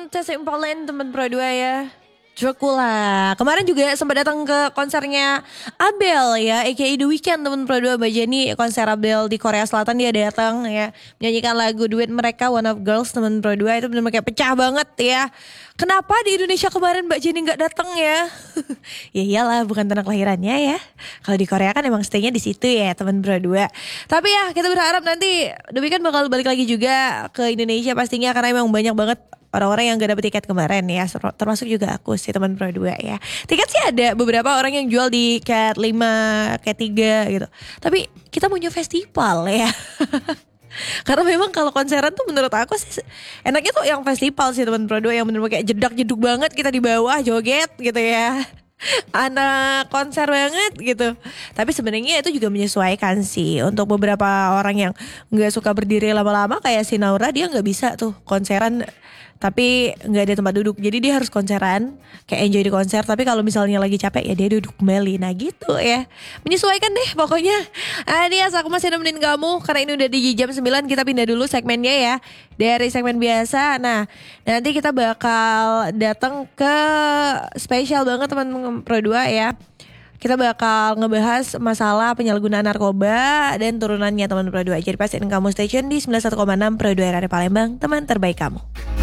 tes Impalen teman Pro 2 ya. Dracula. Kemarin juga sempat datang ke konsernya Abel ya, aka The Weeknd teman Pro 2. Mbak Jenny konser Abel di Korea Selatan, dia datang ya, menyanyikan lagu duet mereka One of Girls teman Pro 2. Itu benar kayak pecah banget ya. Kenapa di Indonesia kemarin Mbak Jenny nggak datang ya? Ya iyalah, bukan tanah kelahirannya ya. Kalau di Korea kan emang stay-nya di situ ya teman Pro 2. Tapi ya kita berharap nanti The Weeknd bakal balik lagi juga ke Indonesia pastinya, karena emang banyak banget orang-orang yang gak dapet tiket kemarin ya, termasuk juga aku sih teman Pro 2 ya. Tiket sih ada beberapa orang yang jual di Cat 5, Cat 3 gitu. Tapi kita punya festival ya. Karena memang kalau konseran tuh menurut aku sih enaknya tuh yang festival sih teman Pro 2, yang bener-bener kayak jedak-jeduk banget, kita di bawah joget gitu ya. Anak konser banget gitu. Tapi sebenarnya itu juga menyesuaikan sih untuk beberapa orang yang nggak suka berdiri lama-lama, kayak si Naura, dia nggak bisa tuh konseran tapi nggak ada tempat duduk, jadi dia harus konseran kayak enjoy di konser. Tapi kalau misalnya lagi capek ya dia duduk kembali. Nah gitu ya, menyesuaikan deh pokoknya. Adias, aku masih nemenin kamu karena ini udah di jam 9. Kita pindah dulu segmennya ya, dari segmen biasa. Nah nanti kita bakal datang ke spesial banget teman Pro 2 ya. Kita bakal ngebahas masalah penyalahgunaan narkoba dan turunannya teman Pro 2. Jadi pastiin kamu station di 91,6 Pro 2 RRI Palembang, teman terbaik kamu.